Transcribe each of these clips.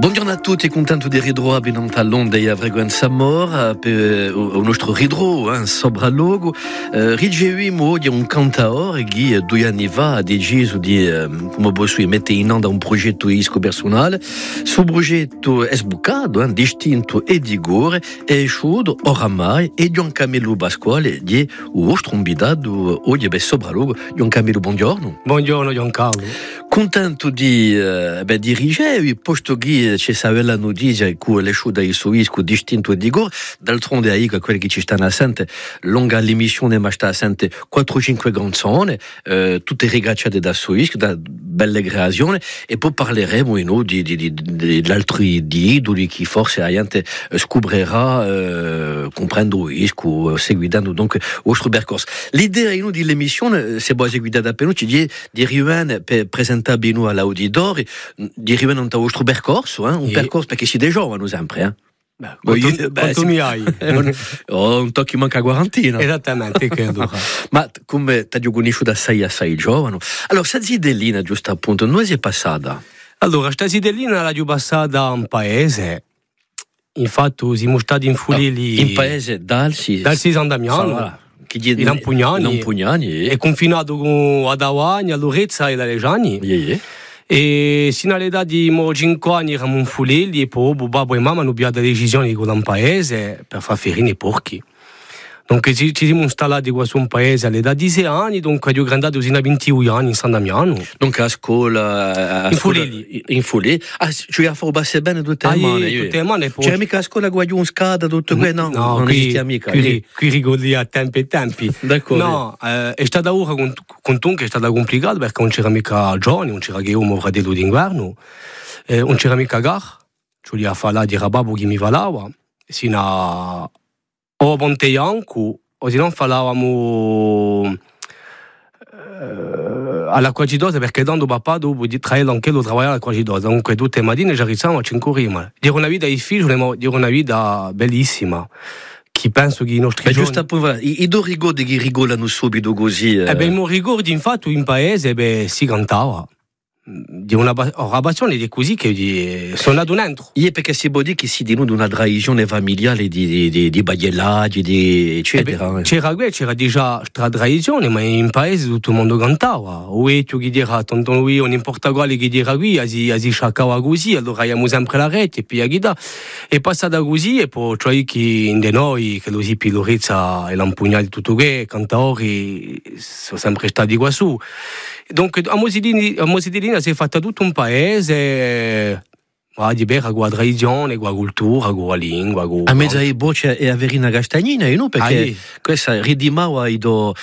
Buongiorno a tutti, contento di ritrovare in Londra e a Vreguan Samor per il nostro ritrovo sopra il luogo. Riceviamo oggi un cantaore che 2 anni fa ha deciso di mettere in onda un progetto isco personale. Suo progetto è sbucato, distinto e di gore, è uscito oramai e Gian Camillo Pasquale di un nostro invitato oggi sopra il luogo. Gian Camillo, buongiorno. Buongiorno Giancarlo. Contento di dirigere, posto che ci sarà notizia che l'esciuto da Isco distinto e di gore, d'altronde è quelli che ci stanno assente, lunga l'emissione ma sta assente 4-5 canzoni, tutte ringraziate da Isco, da belle creazioni, e poi parleremo di altri idoli che forse la gente scoprirà comprendo Isco, seguendo donc il vostro percorso. L'idea dell'emissione, se voi seguite da Penucci, di arrivare per presentare bene all'auditori, di arrivare a vostro percorso, un percorso perché si dei giovani sempre, Quanto mi hai? Un tocco manca a quarantina. Esattamente, credo. Ma come ti ho conosciuto da 6 a 6 giovani? Allora, questa zidellina, giusto appunto, noi è passata? Allora, questa zidellina l'ho passata in paese. Infatti, siamo stati in Fulili. In paese dal San Damiano. In Ampugnani. È confinato con Adawani, a Lorezza e dalle Gianni. E sino all'età di 5 anni eravamo in Fulili e poi babbo e mamma hanno preso la decisione di andare in paese per far ferire i porchi. Dunque ci siamo installati qua su un paese all'età di 6 anni, dunque abbiamo grandato fino a 21 anni in San Damiano. Dunque a scuola... In Fulili. In Fulili? Ci ha fatto bene tutte le mani? Tutte le mani. C'è mica a scuola guagliò un scada, tutto quello? No, non esiste mica. Qui ricordi a tempi e tempi. D'accordo. No, è stata ora con tu che è stata complicata perché non c'era mica giorni, non c'era che un fratello d'inverno, non c'era mica gar, ci voleva fare di rababo che mi valava, sino a... O Monteianco, o se non parlavamo alla Quagidosa perché dando papà dopo di traire anche lo lavorare alla Quagidosa, comunque tutte le mattine ci arriviamo a 5 rima. Dire una vita difficile, dire una vita bellissima. Chi penso che i nostri giorni... giusto appunto, i due ricordi che rigolano subito così... i miei ricordi infatti in paese si cantava. Di una passione di così che sono nato dentro. Perché si può dire che si di una tradizione familiare di bagliellaggi, eccetera. C'era già questa tradizione, ma in paese tutto il mondo cantava. Che dirà, tonton lui, non importa quale che dirà qui, si sciacquava così, allora abbiamo sempre la rete, e poi la chitarra. È passata così, e poi cioè che in noi, che lo si Lorezza e l'Ampugnani, tutto che, cantatori, sono sempre stati qua su. Dunque, a Mosidilina si è fatta tutto un paese di bere con la tradizione, con la cultura, con la lingua. A mezzo di voce e a Verina Castagnina, perché questa ridimava è do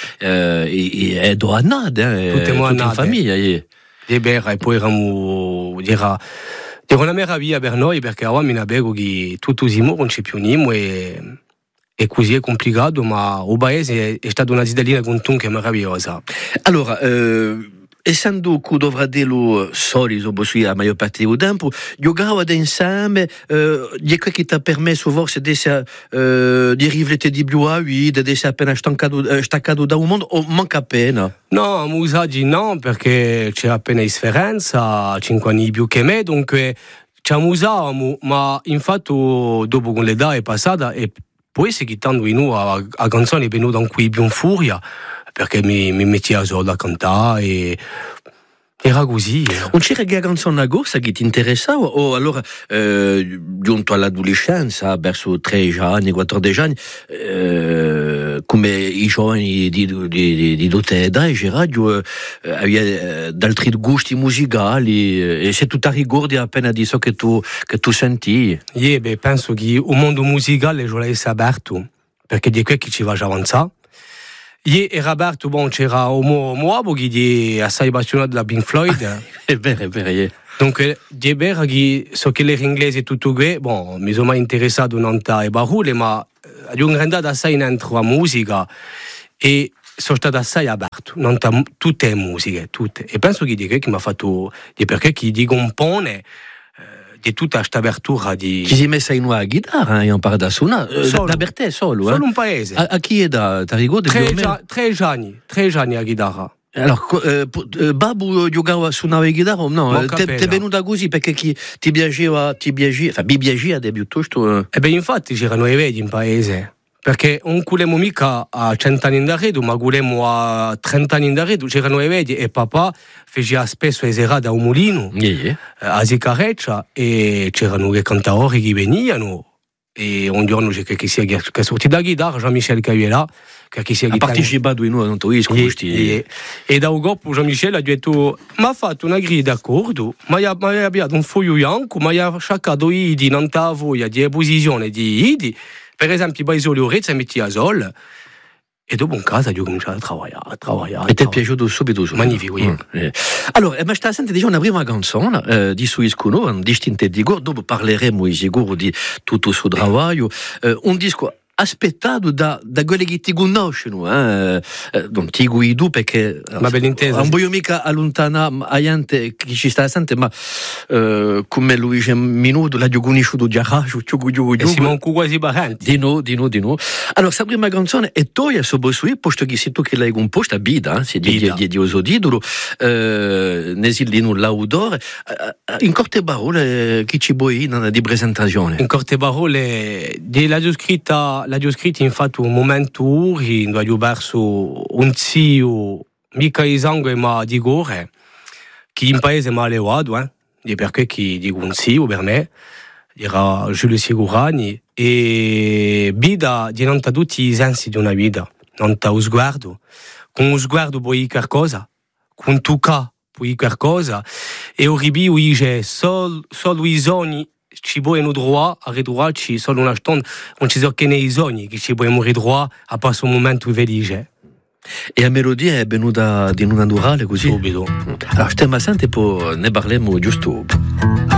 annate, tutte in famiglia. Di bere, e poi era una meraviglia per noi, perché eravamo in abego che tutti i giorni non ci piuniamo e così è complicato, ma il paese è stata una zidellina con tu che è meravigliosa. Allora, essendo che dovrà dirlo solito la maggior parte del tempo, giocava insieme, di quello che ti ha permesso forse di riflettere di più a vita, di essere appena staccato da un mondo, o manca appena? No, musaggi no, perché c'è appena differenza, 5 anni più che me, dunque ci amusavamo, ma infatti dopo con l'età è passata e poi seguitando in noi a canzone è venuta un qui più in furia perché mi mettevo solo a cantare e era così. Non c'era che canzone a corsa che ti interessava o allora giunto all'adolescenza verso 13 anni, 14 anni come i giovani di tutte le età c'era d'altri gusti musicali e se tu ti ricordi appena di ciò che tu senti? Penso che il mondo musicale è aperto perché di qui che ci va già avanzare. Era aperto, c'era un uomo che è assai appassionato da Pink Floyd. È vero. Dunque, è vero che so che l'inglese è tutto qui, mi sono mai interessato non a parole, ma ho andato assai dentro la musica e sono stato assai aperto, non a tutte le musiche, tutte. E penso che di che mi ha fatto, perché chi di compone di tutta questa apertura di... Chi si è messa in una chitarra e impara da suonare? Da per te solo? Solo un paese. A chi è da? Ti ricordi? 3 anni a chitarra. Allora, Babu giocava su una chitarra o no? Ti è venuta così perché ti piaceva, enfin, mi piaceva piuttosto? Infatti c'erano i vedi in paese, perché non culemo mica a 100 anni d'arredo, ma culemo a 30 anni d'arredo, c'erano i vedi e papà faceva spesso eserà da un mulino, a Zicareccia, e c'erano i cantatori che venivano. E un giorno c'è che si è sortito da chitarra, Jean-Michel Caviela, che si è partecipato in un turismo. E da un dopo Jean-Michel ha detto: ma ha fatto una grida d'accordo, ma ha abbiato un foglio bianco, ma ha cercato idi, non ta voglia di posizione di idi, per esempio i Baisoli Orezza e metti a Sol. E dopo in casa io ho cominciato a lavorare. E ti è piaciuto subito? Magnifico, sì. Allora, ma stai sentendo una prima canzone di Suiscuno, un distinto di Igor, dopo parleremo sicuro di tutto il suo lavoro, un disco aspettato da quelli che ti conoscono, non ti guido perché non voglio mica allontanare la gente che ci sta sentendo, ma come Luigi Minuto l'ha conosciuto già, e siamo quasi parenti. Di no. Allora, questa prima canzone è tua, soprattutto, posto che sei tu che l'hai composta, Bida, di uso titolo, Nesilino Laudore, in corte parole, chi ci vuoi di presentazione? In corte parole, l'ha scritto infatti un momento in cui ho perso un zio mica di sangue ma di gore che in paese mi ha levato perché chi dico un zio per me era Giulio Sigurani e Bida diventa tutti i sensi di una vita, non ha lo sguardo, con lo sguardo puoi qualcosa, con tocca puoi qualcosa e arrivi dice solo i sogni ci vogliono droit a ritrovarci solo una stonda, non ci sono che nei sogni che ci vogliono ritrovare a passare un momento felice. E la melodia è venuta di una naturale così? Subito. Allora, stiamo sentendo e poi ne parliamo giusto.